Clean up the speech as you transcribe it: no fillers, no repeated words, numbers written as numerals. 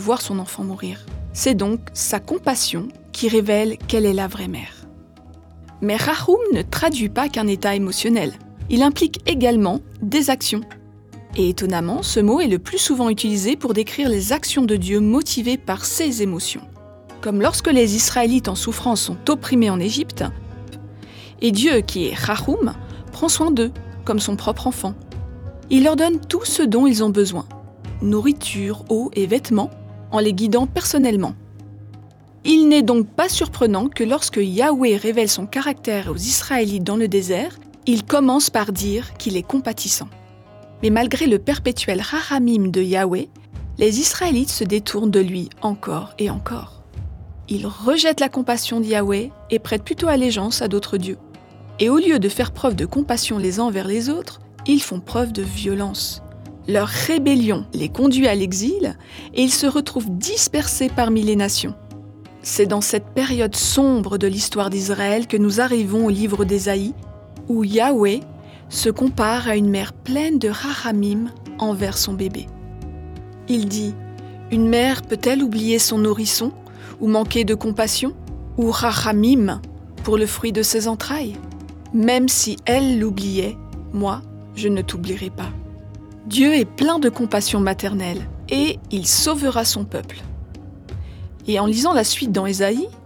voir son enfant mourir. C'est donc sa compassion qui révèle quelle est la vraie mère. Mais Rahum ne traduit pas qu'un état émotionnel. Il implique également des actions. Et étonnamment, ce mot est le plus souvent utilisé pour décrire les actions de Dieu motivées par ses émotions. Comme lorsque les Israélites en souffrance sont opprimés en Égypte, et Dieu, qui est Rahum, prend soin d'eux, comme son propre enfant. Il leur donne tout ce dont ils ont besoin, nourriture, eau et vêtements, en les guidant personnellement. Il n'est donc pas surprenant que lorsque Yahweh révèle son caractère aux Israélites dans le désert, il commence par dire qu'il est compatissant. Mais malgré le perpétuel rahamim de Yahweh, les Israélites se détournent de lui encore et encore. Ils rejettent la compassion de Yahweh et prêtent plutôt allégeance à d'autres dieux. Et au lieu de faire preuve de compassion les uns envers les autres, ils font preuve de violence. Leur rébellion les conduit à l'exil et ils se retrouvent dispersés parmi les nations. C'est dans cette période sombre de l'histoire d'Israël que nous arrivons au livre d'Ésaïe, où Yahweh se compare à une mère pleine de rahamim envers son bébé. Il dit « Une mère peut-elle oublier son nourrisson ou manquer de compassion ou rahamim pour le fruit de ses entrailles? Même si elle l'oubliait, moi, je ne t'oublierai pas. » Dieu est plein de compassion maternelle et il sauvera son peuple. Et en lisant la suite dans Ésaïe,